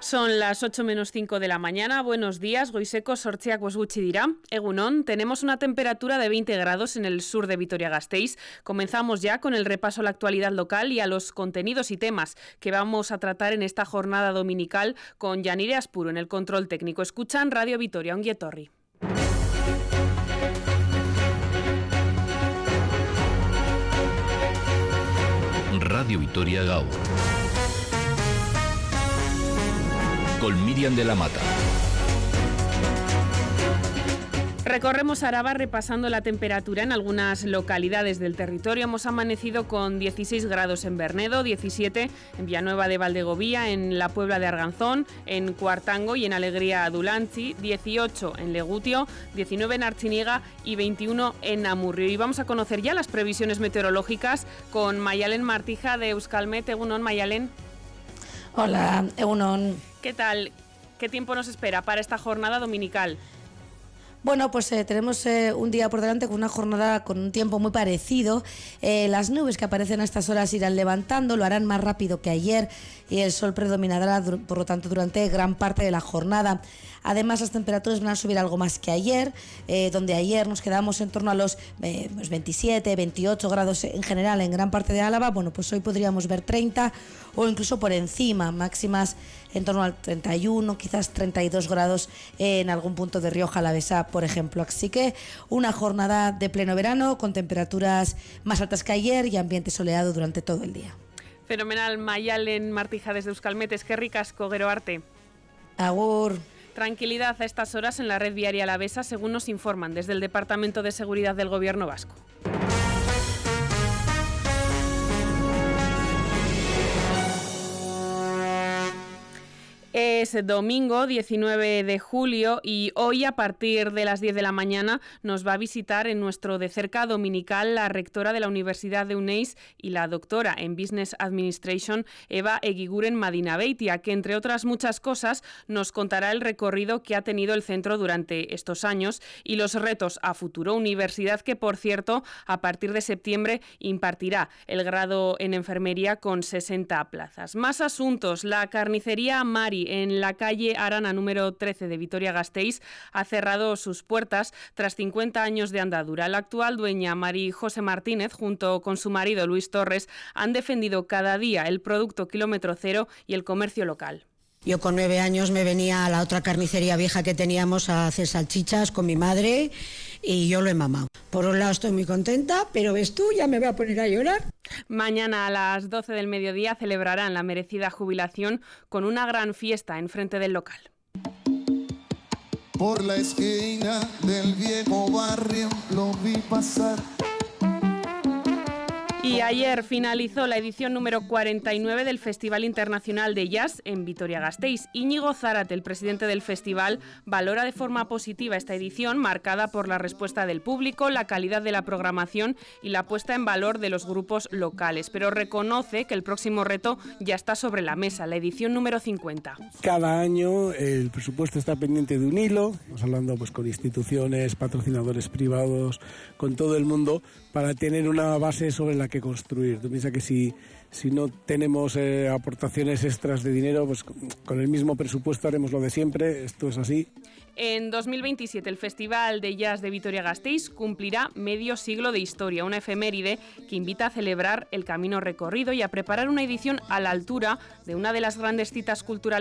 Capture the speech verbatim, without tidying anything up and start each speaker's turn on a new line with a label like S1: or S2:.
S1: Son las ocho menos cinco de la mañana. Buenos días, goizeko sortziak bost gutxi dira. Egunon, tenemos una temperatura de veinte grados en el sur de Vitoria-Gasteiz. Comenzamos ya con el repaso a la actualidad local y a los contenidos y temas que vamos a tratar en esta jornada dominical con Yanire Aspuro en el control técnico. Escuchan Radio Vitoria, ongi etorri.
S2: Radio Vitoria Gaur. Con Miriam de la Mata.
S1: Recorremos Araba repasando la temperatura en algunas localidades del territorio. Hemos amanecido con dieciséis grados en Bernedo, diecisiete en Villanueva de Valdegovía, en la Puebla de Arganzón, en Cuartango y en Alegría Dulantzi, dieciocho en Legutio, diecinueve en Artziniega y veintiuno en Amurrio. Y vamos a conocer ya las previsiones meteorológicas con Mayalen Martija de Euskalmet. Egunon, Mayalen.
S3: Hola, Egunon.
S1: ¿Qué tal? ¿Qué tiempo nos espera para esta jornada dominical?
S3: Bueno, pues eh, tenemos eh, un día por delante con una jornada con un tiempo muy parecido. Eh, las nubes que aparecen a estas horas irán levantando, lo harán más rápido que ayer y el sol predominará, por lo tanto, durante gran parte de la jornada. Además, las temperaturas van a subir algo más que ayer, eh, donde ayer nos quedamos en torno a los eh, pues veintisiete, veintiocho grados en general en gran parte de Álava. Bueno, pues hoy podríamos ver treinta o incluso por encima, máximas en torno al treinta y uno, quizás treinta y dos grados en algún punto de Rioja Alavesa, por ejemplo. Así que una jornada de pleno verano con temperaturas más altas que ayer y ambiente soleado durante todo el día.
S1: Fenomenal, Mayalen Martija desde Euskalmet. Eskerrik asko, gero arte.
S3: Agur.
S1: Tranquilidad a estas horas en la red viaria alavesa, según nos informan desde el Departamento de Seguridad del Gobierno vasco. Es domingo diecinueve de julio y hoy a partir de las diez de la mañana nos va a visitar en nuestro De Cerca dominical la rectora de la Universidad de Euneiz y la doctora en Business Administration Eva Egiguren Madinabeitia, que entre otras muchas cosas nos contará el recorrido que ha tenido el centro durante estos años y los retos a futuro. Universidad que, por cierto, a partir de septiembre impartirá el grado en enfermería con sesenta plazas. Más asuntos. La carnicería Mari en la calle Arana número trece de Vitoria-Gasteiz ha cerrado sus puertas tras cincuenta años de andadura. La actual dueña, Mari José Martínez, junto con su marido Luis Torres, han defendido cada día el producto kilómetro cero y el comercio local.
S4: Yo con nueve años me venía a la otra carnicería vieja que teníamos a hacer salchichas con mi madre y yo lo he mamado. Por un lado estoy muy contenta, pero ves tú, ya me voy a poner a llorar.
S1: Mañana a las doce del mediodía celebrarán la merecida jubilación con una gran fiesta en frente del local.
S5: Por la esquina del viejo barrio lo vi pasar.
S1: Y ayer finalizó la edición número cuarenta y nueve del Festival Internacional de Jazz en Vitoria-Gasteiz. Íñigo Zárate, el presidente del festival, valora de forma positiva esta edición, marcada por la respuesta del público, la calidad de la programación y la puesta en valor de los grupos locales. Pero reconoce que el próximo reto ya está sobre la mesa, la edición número cincuenta.
S6: Cada año el presupuesto está pendiente de un hilo, estamos hablando pues con instituciones, patrocinadores privados, con todo el mundo, para tener una base sobre la que construir. Tú piensas que si, si no tenemos eh, aportaciones extras de dinero, pues con el mismo presupuesto haremos lo de siempre, esto es así.
S1: En dos mil veintisiete el Festival de Jazz de Vitoria-Gasteiz cumplirá medio siglo de historia, una efeméride que invita a celebrar el camino recorrido y a preparar una edición a la altura de una de las grandes citas culturales